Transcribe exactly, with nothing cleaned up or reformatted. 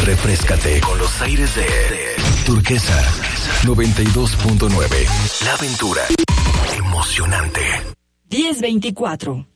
Refréscate con los aires de Turquesa noventa y dos punto nueve. La aventura emocionante. diez veinticuatro.